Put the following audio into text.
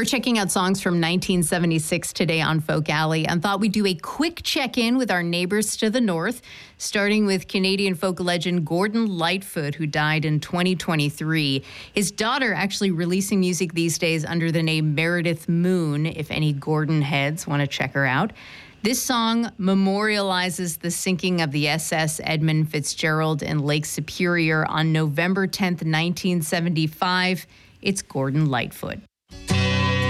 We're checking out songs from 1976 today on Folk Alley and thought we'd do a quick check-in with our neighbors to the north, starting with Canadian folk legend Gordon Lightfoot, who died in 2023. His daughter actually releasing music these days under the name Meredith Moon, if any Gordon heads want to check her out. This song memorializes the sinking of the SS Edmund Fitzgerald in Lake Superior on November 10th, 1975. It's Gordon Lightfoot.